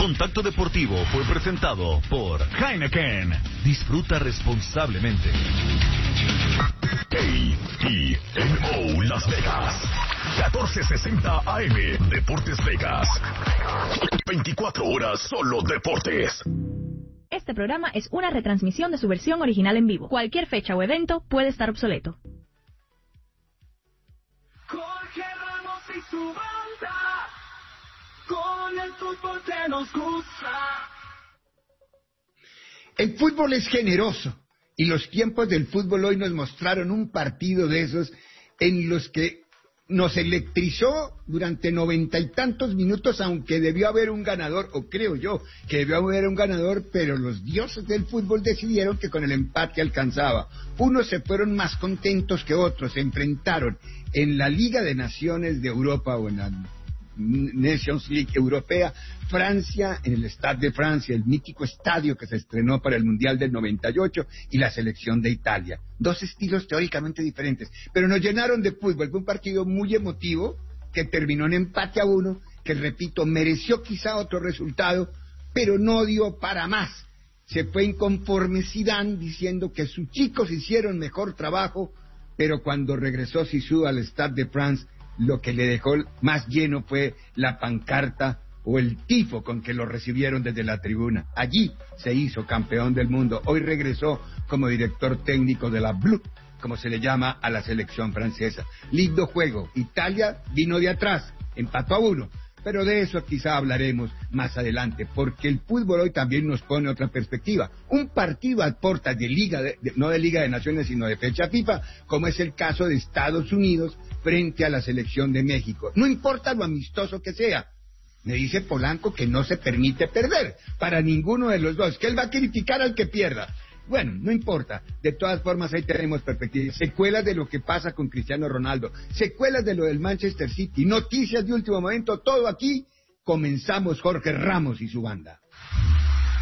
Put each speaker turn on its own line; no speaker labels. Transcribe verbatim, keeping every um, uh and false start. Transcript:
Contacto Deportivo fue presentado por Heineken. Disfruta responsablemente.
K I N O Las Vegas, catorce sesenta A M, Deportes Vegas. veinticuatro horas solo deportes.
Este programa es una retransmisión de su versión original en vivo. Cualquier fecha o evento puede estar obsoleto.
Jorge Ramos y su banda, con el fútbol que nos gusta.
El fútbol es generoso y los tiempos del fútbol hoy nos mostraron un partido de esos en los que nos electrizó durante noventa y tantos minutos, aunque debió haber un ganador, o creo yo que debió haber un ganador, pero los dioses del fútbol decidieron que con el empate alcanzaba. Unos se fueron más contentos que otros, se enfrentaron en la Liga de Naciones de Europa o en la Nations League Europea, Francia en el Stade de Francia, el mítico estadio que se estrenó para el Mundial del noventa y ocho, y la selección de Italia. Dos estilos teóricamente diferentes, pero nos llenaron de fútbol. Fue un partido muy emotivo que terminó en empate a uno, que repito, mereció quizá otro resultado, pero no dio para más. Se fue inconforme Zidane diciendo que sus chicos hicieron mejor trabajo, pero cuando regresó Zizou al Stade de France, lo que le dejó más lleno fue la pancarta o el tifo con que lo recibieron desde la tribuna. Allí se hizo campeón del mundo. Hoy regresó como director técnico de la Blue, como se le llama a la selección francesa. Lindo juego. Italia vino de atrás, empató a uno. Pero de eso quizá hablaremos más adelante, porque el fútbol hoy también nos pone otra perspectiva. Un partido a puertas de Liga, de, de, no de Liga de Naciones, sino de fecha FIFA, como es el caso de Estados Unidos frente a la selección de México. No importa lo amistoso que sea. Me dice Polanco que no se permite perder para ninguno de los dos, que él va a criticar al que pierda. Bueno, no importa, de todas formas ahí tenemos perspectivas, secuelas de lo que pasa con Cristiano Ronaldo, secuelas de lo del Manchester City, noticias de último momento, todo aquí. Comenzamos Jorge Ramos y su banda.